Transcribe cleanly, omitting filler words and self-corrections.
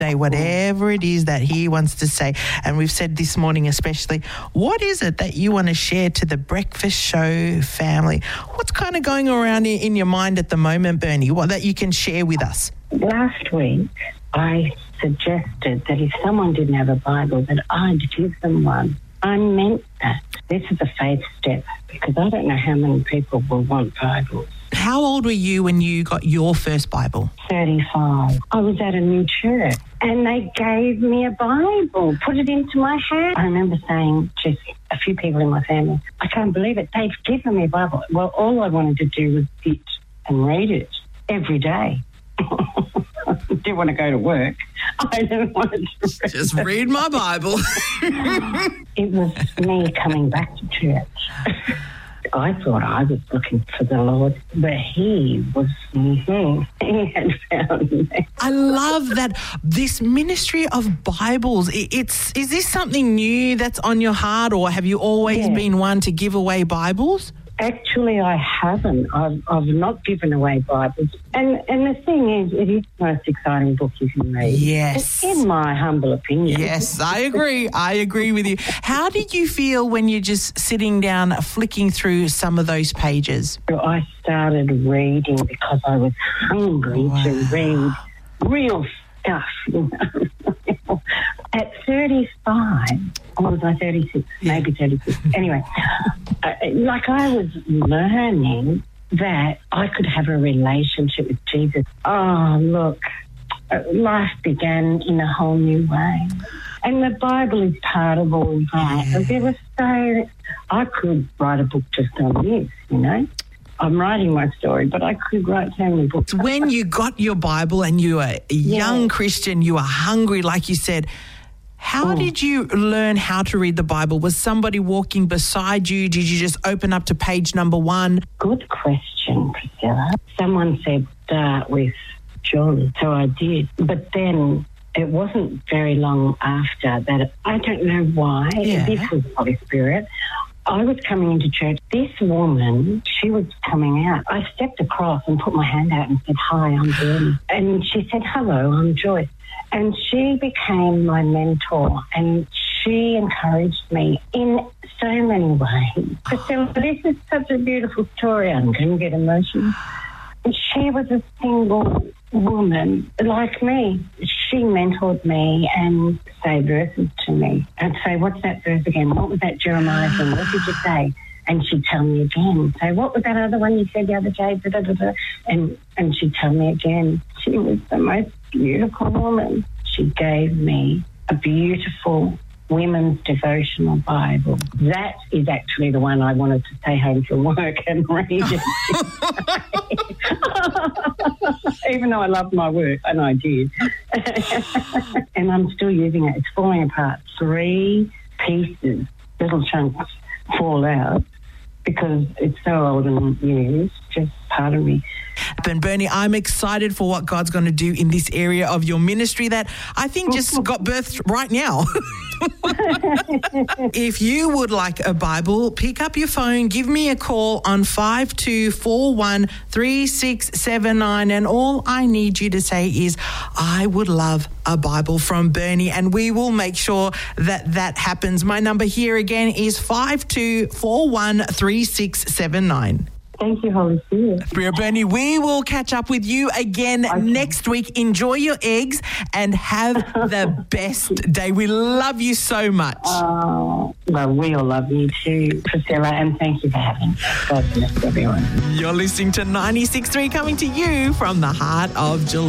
Say whatever it is that he wants to say. And we've said this morning especially, what is it that you want to share to the Breakfast Show family? What's kind of going around in your mind at the moment, Bernie, what that you can share with us? Last week, I suggested that if someone didn't have a Bible, that I'd give them one. I meant that. This is a faith step because I don't know how many people will want Bibles. How old were you when you got your first Bible? 35. I was at a new church and they gave me a Bible, put it into my hand. I remember saying to a few people in my family, I can't believe it, they've given me a Bible. Well, all I wanted to do was sit and read it every day. I didn't want to go to work. I didn't want to just read my Bible. It was me coming back to church. I thought I was looking for the Lord, but he had found me. I love that this ministry of Bibles, is this something new that's on your heart, or have you always been one to give away Bibles? Actually, I haven't. I've not given away Bibles. And the thing is, it is the most exciting book you can read. Yes. In my humble opinion. Yes, I agree. I agree with you. How did you feel when you're just sitting down, flicking through some of those pages? I started reading because I was hungry to read real stuff, you know. At 35, or was I 36? Maybe 36. Anyway, I was learning that I could have a relationship with Jesus. Oh, look, life began in a whole new way. And the Bible is part of all that. And there was I could write a book just on this, you know. I'm writing my story, but I could write so many books. When you got your Bible and you were a young Christian, you were hungry, like you said, how did you learn how to read the Bible? Was somebody walking beside you? Did you just open up to page number 1? Good question, Priscilla. Someone said start with John, so I did. But then it wasn't very long after that. I don't know why. This was the Holy Spirit. I was coming into church. This woman, she was coming out. I stepped across and put my hand out and said, "Hi, I'm Bernie." And she said, "Hello, I'm Joyce." And she became my mentor and she encouraged me in so many ways. Priscilla, this is such a beautiful story. I'm going to get emotional. And she was a single woman like me. She mentored me and say verses to me. I'd say, "What's that verse again? What was that Jeremiah thing? What did you say?" And she'd tell me again. Say, "What was that other one you said the other day?" Da, da, da, da. And she'd tell me again. She was the most beautiful woman. She gave me a beautiful women's devotional Bible. That is actually the one I wanted to stay home from work and read it. Even though I loved my work, and I did. And I'm still using it. It's falling apart. 3 pieces, little chunks fall out because it's so old and used, just part of me. And Bernie, I'm excited for what God's going to do in this area of your ministry that I think just got birthed right now. If you would like a Bible, pick up your phone, give me a call on 52413679, and all I need you to say is, "I would love a Bible from Bernie," and we will make sure that happens. My number here again is 52413679. Thank you, Holy Spirit. Bernie, we will catch up with you again next week. Enjoy your eggs and have the best day. We love you so much. Oh, well, we all love you too, Priscilla, and thank you for having me. God bless everyone. You're listening to 96.3 coming to you from the heart of Geelong.